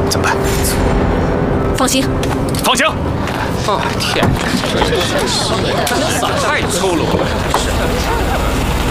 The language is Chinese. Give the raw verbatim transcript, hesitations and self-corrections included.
怎么办？ 放行， 放行。 哦天！